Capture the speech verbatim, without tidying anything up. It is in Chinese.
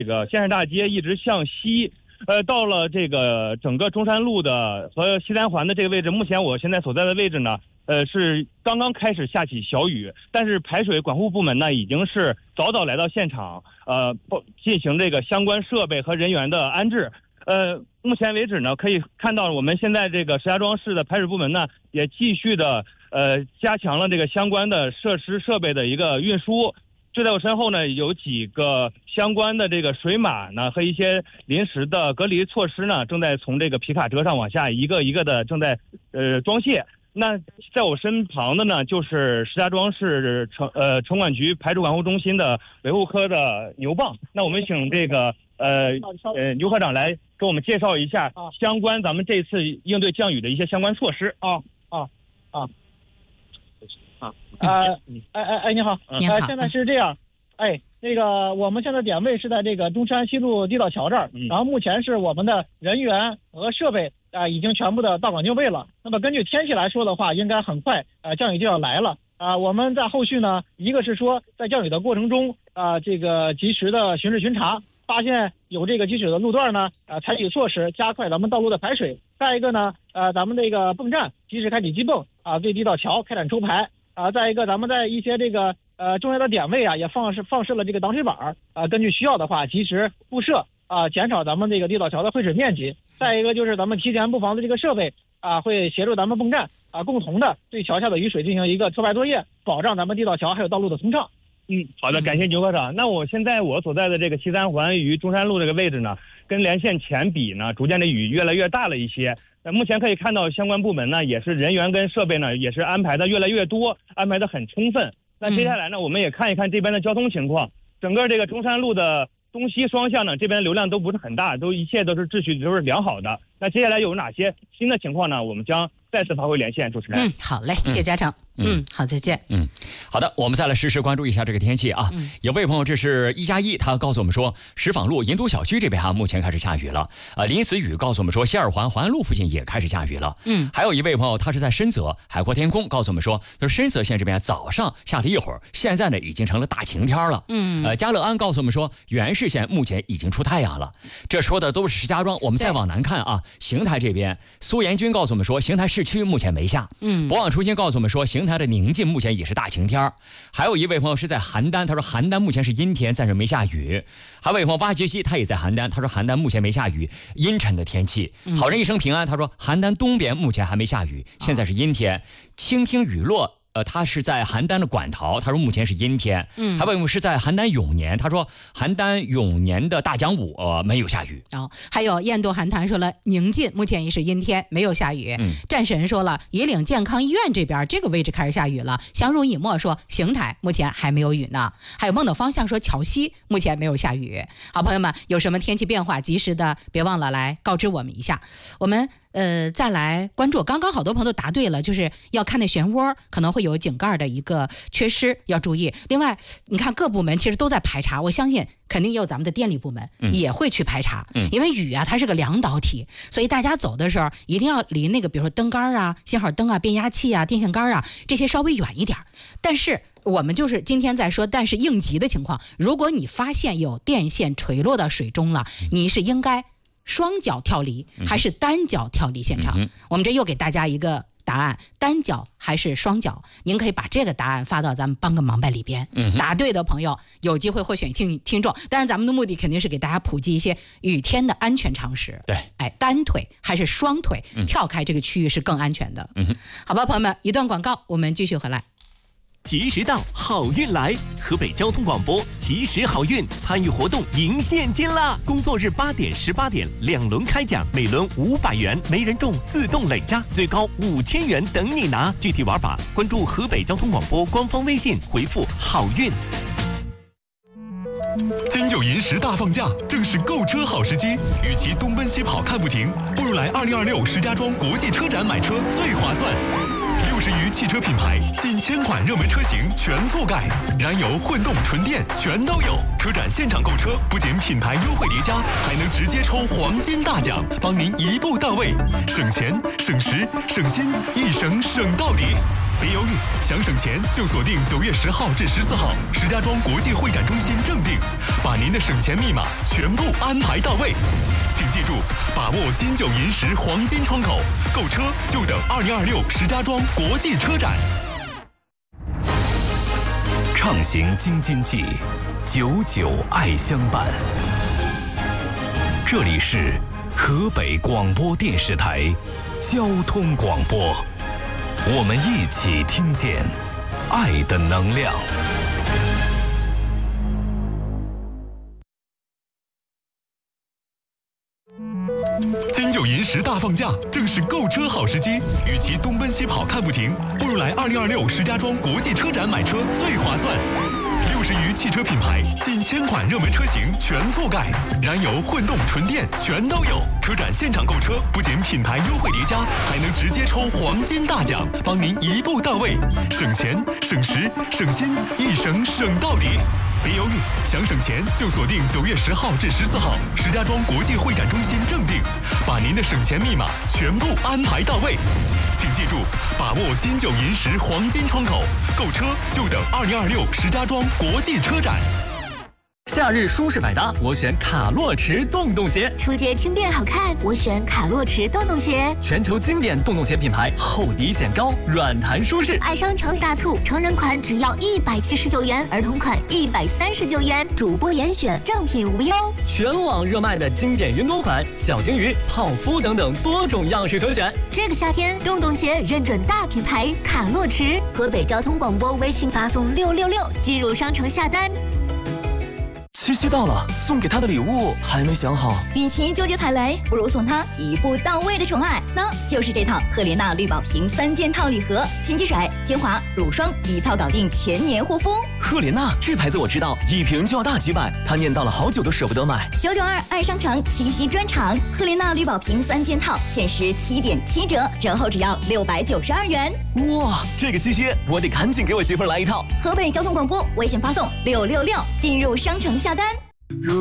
这个县市大街一直向西，呃，到了这个整个中山路的和西三环的这个位置，目前我现在所在的位置呢，呃，是刚刚开始下起小雨，但是排水管护部门呢已经是早早来到现场，呃，进行这个相关设备和人员的安置。呃，目前为止呢，可以看到我们现在这个石家庄市的排水部门呢，也继续的呃加强了这个相关的设施设备的一个运输。就在我身后呢，有几个相关的这个水马呢和一些临时的隔离措施呢，正在从这个皮卡车上往下一个一个的正在呃装卸。那在我身旁的呢，就是石家庄市城呃城管局排水管护中心的维护科的牛蒡。那我们请这个呃呃牛科长来给我们介绍一下相关咱们这次应对降雨的一些相关措施啊啊啊。 啊，呃，哎哎哎，你好， 你好， 呃，现在是这样，哎，那个我们现在点位是在这个中山西路地道桥这儿， 嗯、 然后目前是我们的人员和设备啊、呃、已经全部的到岗就位了。那么根据天气来说的话，应该很快呃降雨就要来了啊、呃。我们在后续呢，一个是说在降雨的过程中啊、呃，这个及时的巡视巡查，发现有这个积水的路段呢，呃，采取措施加快咱们道路的排水。再一个呢，呃，咱们这个泵站及时开启机泵啊，对地道桥开展抽排。啊，再一个，咱们在一些这个呃重要的点位啊，也放设放设了这个挡水板儿啊，根据需要的话及时布设啊，减少咱们这个地道桥的汇水面积。再一个就是咱们提前布防的这个设备啊，会协助咱们泵站啊，共同的对桥下的雨水进行一个抽排作业，保障咱们地道桥还有道路的通畅。 嗯，好的，感谢牛科长。那我现在我所在的这个西三环与中山路这个位置呢，跟连线前比呢，逐渐的雨越来越大了一些。那目前可以看到，相关部门呢也是人员跟设备呢也是安排的越来越多，安排的很充分。那接下来呢，我们也看一看这边的交通情况。整个这个中山路的东西双向呢，这边流量都不是很大，都一切都是秩序都是良好的。那接下来有哪些新的情况呢？我们将再次发回连线，主持人。 嗯，好嘞，谢谢嘉诚。嗯, 嗯，好，再见。 嗯，好的，我们再来实时关注一下这个天气啊。嗯、有位朋友，这是一加一，他告诉我们说，石坊路银都小区这边哈、啊，目前开始下雨了。呃，林思雨告诉我们说，西二环环安路附近也开始下雨了。嗯，还有一位朋友，他是在深泽海阔天空，告诉我们说，他说深泽县这边早上下了一会儿，现在呢已经成了大晴天了。嗯，呃，嘉乐安告诉我们说，原市县目前已经出太阳了。这说的都是石家庄，我们再往南看啊，邢台这边，苏延军告诉我们说，邢台市区目前没下。嗯，博望初心告诉我们说，邢台的宁晋目前也是大晴天。还有一位朋友是在邯郸，他说邯郸目前是阴天，暂时没下雨。还有一位朋友挖掘机，他也在邯郸，他说邯郸目前没下雨，阴沉的天气。好人一生平安，他说邯郸东边目前还没下雨，现在是阴天。倾听雨落。呃，他是在邯郸的馆陶，他说目前是阴天。嗯，还有是在邯郸永年，他说邯郸永年的大讲武、呃、没有下雨。 哦，还有燕都邯郸说了，宁晋目前也是阴天，没有下雨。嗯，战神说了，夷岭健康医院这边这个位置开始下雨了。相濡以沫说，邢台目前还没有雨呢。还有梦的方向说，桥西目前没有下雨。好，朋友们，有什么天气变化，及时的别忘了来告知我们一下。我们呃，再来关注，刚刚好多朋友都答对了，就是要看那漩涡可能会有井盖的一个缺失，要注意。另外，你看各部门其实都在排查，我相信肯定也有咱们的电力部门也会去排查，嗯、因为雨啊它是个两导体，所以大家走的时候一定要离那个比如说灯杆啊、信号灯啊、变压器啊、电线杆啊这些稍微远一点。但是我们就是今天在说，但是应急的情况，如果你发现有电线垂落到水中了，你是应该双脚跳离还是单脚跳离现场？嗯、我们这又给大家一个答案，单脚还是双脚？您可以把这个答案发到咱们帮个忙呗里边。嗯、答对的朋友有机会获选听听众。当然，咱们的目的肯定是给大家普及一些雨天的安全常识。 对， 哎，单腿还是双腿、嗯、跳开这个区域是更安全的。嗯，好吧，朋友们，一段广告，我们继续回来。 及时到，好运来！河北交通广播及时好运参与活动赢现金啦！工作日八点、十八点两轮开奖，每轮五百元，没人中自动累加，最高五千元等你拿。具体玩法关注河北交通广播官方微信，回复好运。 金九银十大放假，正是购车好时机。与其东奔西跑看不停，不如来二零二六石家庄国际车展买车最划算。六十余汽车品牌，近千款热门车型全覆盖，燃油、混动、纯电全都有。车展现场购车，不仅品牌优惠叠加，还能直接抽黄金大奖，帮您一步到位，省钱、省时、省心，一省省到底。 别犹豫，想省钱就锁定九月十号至十四号，石家庄国际会展中心正定，把您的省钱密码全部安排到位。请记住，把握金九银十黄金窗口，购车就等二零二六石家庄国际车展。 畅行京津冀，久久爱相伴。这里是河北广播电视台交通广播，我们一起听见爱的能量。 金九银十大放假，正是购车好时机。与其东奔西跑看不停，不如来二零二六石家庄国际车展买车最划算。六十余汽车品牌，近千款热门车型全覆盖，燃油、混动、纯电全都有。车展现场购车，不仅品牌优惠叠加，还能直接抽黄金大奖，帮您一步到位，省钱、省时、省心，一省省到底。别犹豫，想省钱就锁定九月十号至十四号，石家庄国际会展中心正定，把您的省钱密码全部安排到位。请记住，把握金九银十黄金窗口，购车就等二零二六石家庄国际车展。 夏日舒适百搭，我选卡洛驰洞洞鞋。 出街轻便好看，我选卡洛驰洞洞鞋。 全球经典洞洞鞋品牌，厚底显高，软弹舒适。 爱商城大促，成人款只要一百七十九元，儿童款一百三十九元，主播严选，正品无忧。 全网热卖的经典云朵款，小鲸鱼、泡芙等等多种样式可选。 这个夏天，洞洞鞋认准大品牌卡洛驰。河北交通广播微信发送六六六进入商城下单。 七夕到了，送给他的礼物还没想好。 与其纠结踩雷，不如送他一步到位的宠爱，那就是这套赫莲娜绿宝瓶三件套礼盒，金鸡水、精华、乳霜一套搞定全年护肤。 赫莲娜这牌子我知道，一瓶就要大几百，他念叨了好久都舍不得买。 九九二爱商城七夕专场，赫莲娜绿宝瓶三件套限时七点七折，折后只要六百九十二元。 哇，这个七夕我得赶紧给我媳妇儿来一套。 河北交通广播微信发送六六六进入商城下单。